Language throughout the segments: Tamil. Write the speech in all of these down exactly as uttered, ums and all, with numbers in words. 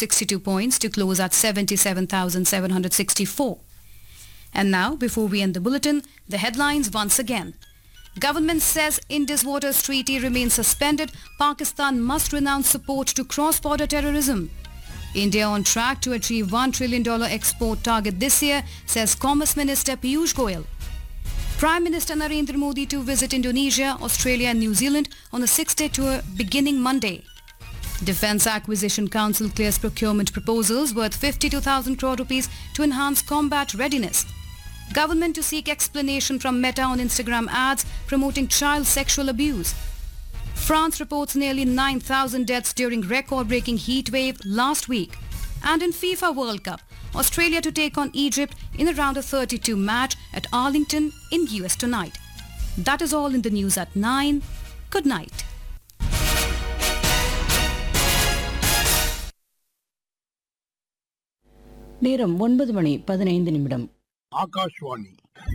sixty-two points to close at seventy-seven thousand seven hundred sixty-four. And now, before we end the bulletin, the headlines once again. Government says Indus Waters Treaty remains suspended. Pakistan must renounce support to cross-border terrorism. India on track to achieve one trillion dollars export target this year, says Commerce Minister Piyush Goyal. Prime Minister Narendra Modi to visit Indonesia, Australia and New Zealand on a six-day tour beginning Monday. Defence Acquisition Council clears procurement proposals worth fifty-two thousand crore rupees to enhance combat readiness. Government to seek explanation from Meta on Instagram ads promoting child sexual abuse. France reports nearly nine thousand deaths during record-breaking heat wave last week. And in FIFA World Cup, Australia to take on Egypt in a round of thirty-two match at Arlington in U S tonight. That is all in the news at nine. Good night. நேரம் ஒன்பது மணி பதினைந்து நிமிடம். ஆகாஷ்வாணி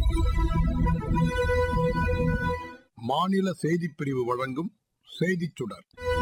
மாநில செய்திப் பிரிவு வழங்கும் செய்திச் சுடர்.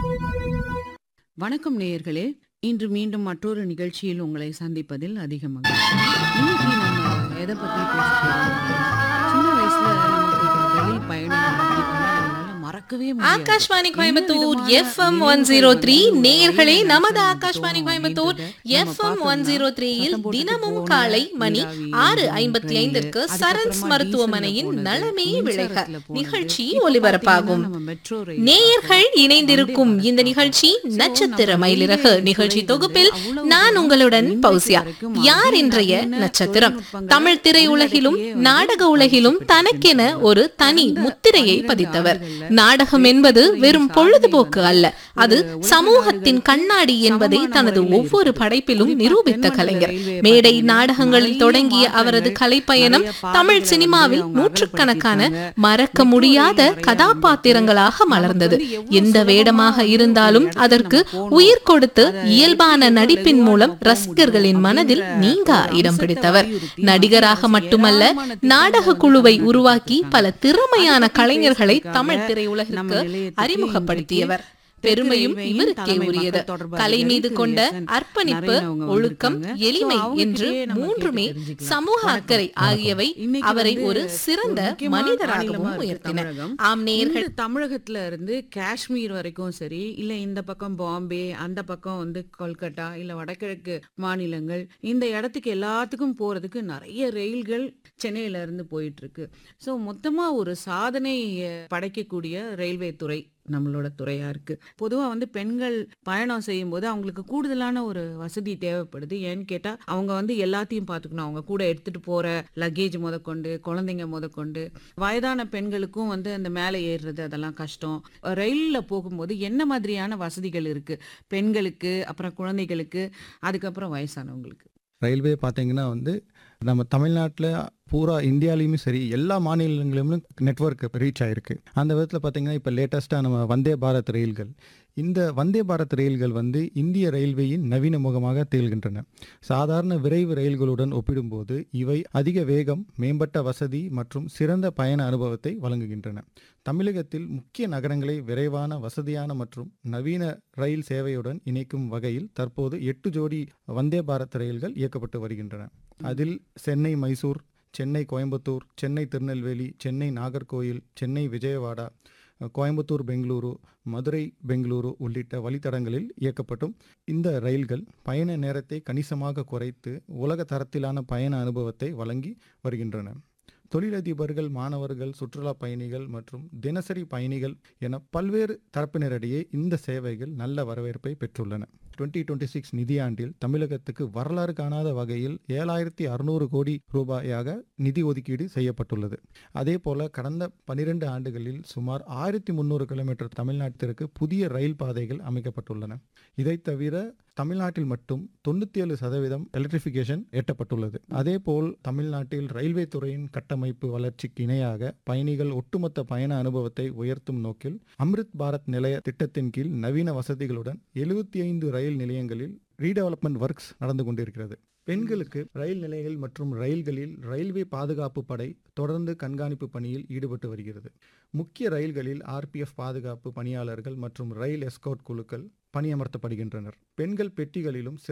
வணக்கம் நேயர்களே, இன்று மீண்டும் மற்றொரு நிகழ்ச்சியில் உங்களை சந்திப்பதில் அதிக மகிழ்ச்சி. இன்னைக்கு நம்ம எதை பற்றி பேசுகிறோம்? சின்ன வயசுல நமக்கு வெளி பயணம் அப்படின்னா மறக்கவே முடியாது. Akashvani Coimbatore FM one zero three நேயர்களே, நமது Akashvani Coimbatore FM one zero த்ரீயில் தினமும் காலை மணி ஆறு ஐம்பத்தி ஐந்திற்கு சரண்ஸ் மருத்துவமனையின் நலமே விளைக நிகழ்ச்சி ஒலிபரப்பாகும். நேயர்கள் இணைந்திருக்கும் இந்த நிகழ்ச்சி நட்சத்திர மயிலிறகு நிகழ்ச்சி தொகுப்பில் நான் உங்களுடன் பௌசியா. யார் இன்றைய நட்சத்திரம்? தமிழ் திரையுலகிலும் நாடக உலகிலும் தனக்கென ஒரு தனி முத்திரையை பதித்தவர். நாடகம் என்பது வெறும் பொழுதுபோக்கு அல்ல, அது சமூகத்தின் கண்ணாடி என்பதை தனது ஒவ்வொரு படைப்பிலும் நிரூபித்த கலைஞர். மேடை நாடகங்களில் தொடங்கிய அவரது கலைப்பயணம் தமிழ் சினிமாவில் நூற்றுக்கணக்கான மறக்க முடியாத கதாபாத்திரங்களாக மலர்ந்தது. எந்த வேடமாக இருந்தாலும் அதற்கு உயிர் கொடுத்து இயல்பான நடிப்பின் மூலம் ரசிகர்களின் மனதில் நீங்கா இடம் பிடித்தவர். நடிகராக மட்டுமல்ல, நாடக குழுவை உருவாக்கி பல திறமையான கலைஞர்களை தமிழ் திரை உலகிற்கு அறிமுகப்படுத்தியவர். பெருமையும் இவருக்கே உரியது. கலை மீது கொண்ட அர்ப்பணிப்பு, ஒழுக்கம், எளிமை என்று மூன்றுமே சமூக அக்கறை ஆகியவை அவரை ஒரு சிறந்த மனிதராகவும் உயர்த்தின. ஆம் நேயர்கள், தமிழகத்துல இருந்து காஷ்மீர் வரைக்கும் சரி, இல்ல இந்த பக்கம் பாம்பே, அந்த பக்கம் வந்து கொல்கட்டா, இல்ல வடகிழக்கு மாநிலங்கள், இந்த இடத்துக்கு எல்லாத்துக்கும் போறதுக்கு நிறைய ரயில்கள் சென்னையில இருந்து போயிட்டு இருக்கு. ஸோ மொத்தமா ஒரு சாதனை படைக்கக்கூடிய ரயில்வே துறை நம்மளோட துறையா இருக்கு. பொதுவா வந்து பெண்கள் பயணம் செய்யும் போது அவங்களுக்கு கூடுதலான ஒரு வசதி தேவைப்படுது. ஏன்னு கேட்டா அவங்க வந்து எல்லாத்தையும் பார்த்துக்கணும். அவங்க கூட எடுத்துட்டு போற லக்கேஜ் முதற்கொண்டு, குழந்தைங்க முதற்கொண்டு, வயதான பெண்களுக்கும் வந்து அந்த மேலே ஏறுறது அதெல்லாம் கஷ்டம். ரயில்ல போகும்போது என்ன மாதிரியான வசதிகள் இருக்கு பெண்களுக்கு, அப்புறம் குழந்தைகளுக்கு, அதுக்கப்புறம் வயசானவங்களுக்கு? ரயில்வே பார்த்தீங்கன்னா வந்து நம்ம தமிழ்நாட்டில் பூரா இந்தியாலையுமே சரி எல்லா மாநிலங்களிலுமே நெட்வொர்க் ரீச் ஆகிருக்கு. அந்த விதத்தில் பார்த்தீங்கன்னா இப்போ லேட்டஸ்ட்டாக நம்ம வந்தே பாரத் ரயில்கள், இந்த வந்தே பாரத் ரயில்கள் வந்து இந்திய ரயில்வேயின் நவீன முகமாக திகழ்கின்றன. சாதாரண விரைவு ரயில்களுடன் ஒப்பிடும்போது இவை அதிக வேகம், மேம்பட்ட வசதி மற்றும் சிறந்த பயண அனுபவத்தை வழங்குகின்றன. தமிழகத்தில் முக்கிய நகரங்களை விரைவான, வசதியான மற்றும் நவீன ரயில் சேவையுடன் இணைக்கும் வகையில் தற்போது எட்டு ஜோடி வந்தே பாரத் ரயில்கள் இயக்கப்பட்டு வருகின்றன. அதில் சென்னை மைசூர், சென்னை கோயம்புத்தூர், சென்னை திருநெல்வேலி, சென்னை நாகர்கோயில், சென்னை விஜயவாடா, கோயம்புத்தூர் பெங்களூரு, மதுரை பெங்களூரு உள்ளிட்ட வழித்தடங்களில் இயக்கப்பட்டும் இந்த ரயில்கள் பயண நேரத்தை கணிசமாக குறைத்து உலக தரத்திலான பயண அனுபவத்தை வழங்கி வருகின்றன. தொழிலதிபர்கள், மாணவர்கள், சுற்றுலா பயணிகள் மற்றும் தினசரி பயணிகள் என பல்வேறு தரப்பினரிடையே இந்த சேவைகள் நல்ல வரவேற்பை பெற்றுள்ளன. டுவெண்ட்டி டுவெண்ட்டி சிக்ஸ் நிதியாண்டில் தமிழகத்துக்கு வரலாறு காணாத வகையில் ஏழாயிரத்தி அறுநூறு கோடி ரூபாயாக நிதி ஒதுக்கீடு செய்யப்பட்டுள்ளது. அதே போல கடந்த பனிரெண்டு ஆண்டுகளில் சுமார் ஆயிரத்தி முன்னூறு கிலோமீட்டர் தமிழ்நாட்டிற்கு புதிய ரயில் பாதைகள் அமைக்கப்பட்டுள்ளன. இதை தவிர தமிழ்நாட்டில் மட்டும் தொண்ணூற்றி ஏழு சதவீதம் எலக்ட்ரிஃபிகேஷன் எட்டப்பட்டுள்ளது. அதேபோல் தமிழ்நாட்டில் ரயில்வே துறையின் கட்டமைப்பு வளர்ச்சிக்கு இணையாக பயணிகள் ஒட்டுமொத்த பயண அனுபவத்தை உயர்த்தும் நோக்கில் அம்ரித் பாரத் நிலைய திட்டத்தின் கீழ் நவீன வசதிகளுடன் எழுபத்தி ஐந்து ரயில் நிலையங்களில் ரீடெவலப்மெண்ட் ஒர்க்ஸ் நடந்து கொண்டிருக்கிறது. பெண்களுக்கு ரயில் நிலையங்கள் மற்றும் ரயில்களில் ரயில்வே பாதுகாப்பு படை தொடர்ந்து கண்காணிப்பு பணியில் ஈடுபட்டு வருகிறது. முக்கிய ரயில்களில் ஆர்பிஎஃப் பாதுகாப்பு பணியாளர்கள் மற்றும் ரயில் எஸ்கார்ட் குழுக்கள் பணியமர்த்தப்படுகின்றனர். பெண்கள் பெட்டிகளிலும்